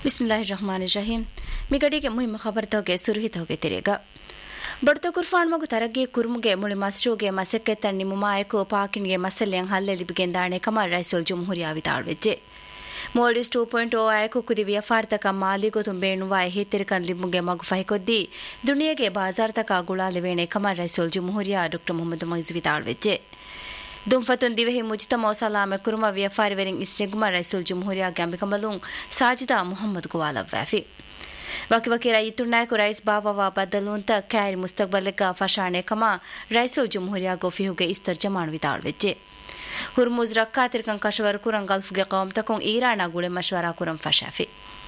बिस्मिल्लाहिर्रहमानिर्रहीम मिगडिಗೆ ಮುಹಿಮ ಖಬರ್ ತೋಗೆ ಸುರುಹಿತ ಹೋಗೆ ತೆರೆಗ ಬಡ್ತ ಕುರ್ಫಾನ್ ಮಗು ತರಗೆ ಕುರುಮುಗೆ ಮುಳಿ ಮಸ್ಟೋಗೆ ಮಸಕ್ಕೆ ತಣ್ಣಿ ಮುಮಾಯಕು ಪಾಕಿನ್ಗೆ ಮಸಲ್ಯಂ ಹಲ್ಲೆಲಿ ಬಿಗೆಂದಾಣೆ ಕಮರ್ ರೈಸೋಲ್ ಜುಮ್ಹೂರಿಯಾ ವಿತಾಳ್ವೆಜ್ಜೆ ಮೋಡಿಸ್ 2.0 ಆಯಕು ಕುದಿವಿಯ ಫಾರ್ತಕ ಮಾಲಿಗೊ ತುಂಬೇಣುವಾಯ ಹಿತ್ತಿರಕನ್ ಲಿಂಬುಗೆ ಮಗು ಫೈಕೊದ್ದಿ ದುನಿಯಗೆ ಬಾಜಾರ್ತಕ ಗುಳಾಲೆ ವೇಣೆ ಕಮರ್ ರೈಸೋಲ್ ಜುಮ್ಹೂರಿಯಾ doctor Mohammed ಮೊಯ್ಜ್ ವಿತಾಳ್ವೆಜ್ಜೆ ದುಂಫತುನ್ ದಿವೆಹಿ ಮುಜ್ತಮ ಸಲಾಮ ಕುರುಮ ವ್ಯಾಪಾರಿವರಿಂ ಇಸ್ನೆಗುಮ ರೈಸೋಲ್ ಜುಮ್ಹೂರಿಯಾ ಗಂಬಿಕಮಲುಂ ಸಾಜಿದಾ Mohammed ಗುವಾಲವ್ವಾಫಿ ವಕಿ ರೈತುನ್ನಾಯಕು rice ಬಾಬಾವಾ ಬದಲುಂತ carry ಮುಸ್ತಕ್ಬಲ್ಲೆಗ ಫಶಾಣೆ ಕಮ ರೈಸೋಲ್ ಜುಮ್ಹೂರಿಯಾ ಗೋಫಿಹುಗೆ ಇಸ್ತರ್ ಜಮಾಣ್ ವಿತಾಳ್ವೆಜ್ಜೆ ಹುರ್ಮುಜ್ ರಕ್ಕಾತಿರ್ಕಂ ಕಶವರ್ ಕುರಂ ಗಲ್ಫ್ಗೆ ಕೌಮ್ತಕೊಂ ಈರಾಣ ಗುಳೆ ಮಶ್ವರಾ ಕುರಂ ಫಶಾಫಿ